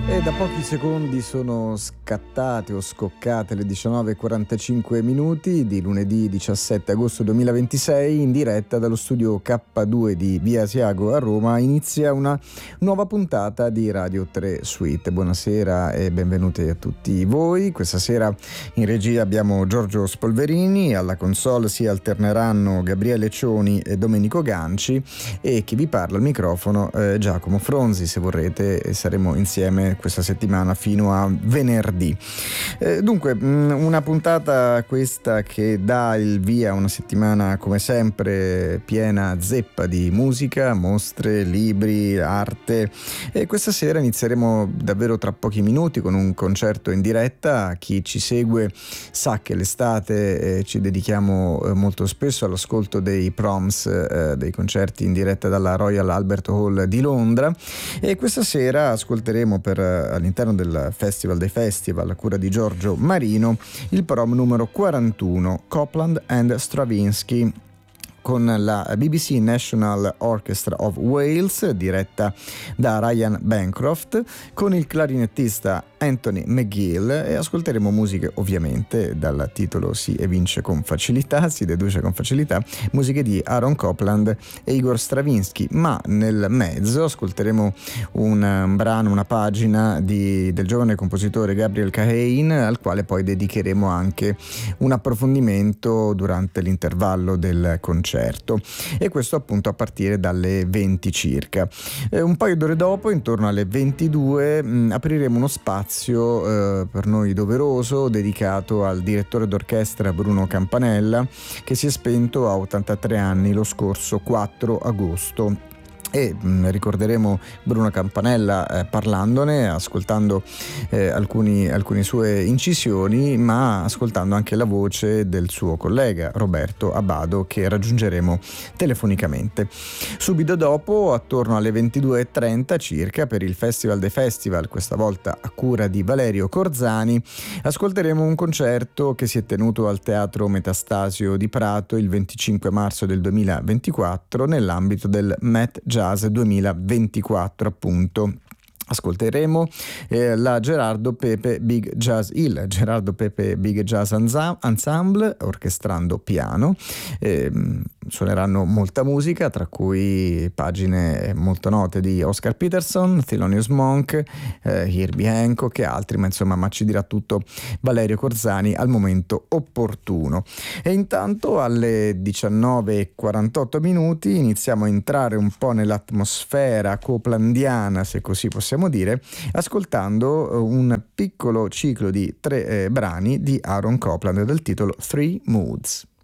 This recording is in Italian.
E da pochi secondi sono scattate o scoccate le 19:45 minuti di lunedì 17 agosto 2026. In diretta dallo studio K2 di Via Asiago a Roma inizia una nuova puntata di Radio 3 Suite. Buonasera e benvenuti a tutti voi. Questa sera in regia abbiamo Giorgio Spolverini, alla console si alterneranno Gabriele Cioni e Domenico Ganci e chi vi parla al microfono Giacomo Fronzi. Se vorrete saremo insieme questa settimana fino a venerdì. Dunque, una puntata questa che dà il via a una settimana come sempre piena zeppa di musica, mostre, libri, arte, e questa sera inizieremo davvero tra pochi minuti con un concerto in diretta. Chi ci segue sa che l'estate ci dedichiamo molto spesso all'ascolto dei proms, dei concerti in diretta dalla Royal Albert Hall di Londra, e questa sera ascolteremo all'interno del Festival dei Festival a cura di Giorgio Marino il prom numero 41, Copland and Stravinsky, con la BBC National Orchestra of Wales diretta da Ryan Bancroft, con il clarinettista Anthony McGill, e ascolteremo musiche, ovviamente dal titolo si evince con facilità, si deduce con facilità, musiche di Aaron Copland e Igor Stravinsky, ma nel mezzo ascolteremo un brano, una pagina del giovane compositore Gabriel Kahane, al quale poi dedicheremo anche un approfondimento durante l'intervallo del concerto, e questo appunto a partire dalle 20 circa. Un paio d'ore dopo, intorno alle 22, apriremo uno spazio per noi doveroso dedicato al direttore d'orchestra Bruno Campanella, che si è spento a 83 anni lo scorso 4 agosto. E ricorderemo Bruno Campanella parlandone, ascoltando alcune sue incisioni, ma ascoltando anche la voce del suo collega Roberto Abbado, che raggiungeremo telefonicamente. Subito dopo, attorno alle 22:30 circa, per il Festival dei Festival, questa volta a cura di Valerio Corzani, ascolteremo un concerto che si è tenuto al Teatro Metastasio di Prato il 25 marzo del 2024 nell'ambito del Met Jazz 2024 appunto. Ascolteremo la Gerardo Pepe Big Jazz Ensemble orchestrando piano. Suoneranno molta musica, tra cui pagine molto note di Oscar Peterson, Thelonious Monk, Herbie Hancock e altri, ma ci dirà tutto Valerio Corzani al momento opportuno. E intanto alle 19:48 minuti iniziamo a entrare un po' nell'atmosfera coplandiana, se così possiamo dire, ascoltando un piccolo ciclo di 3 brani di Aaron Copland del titolo Three Moods.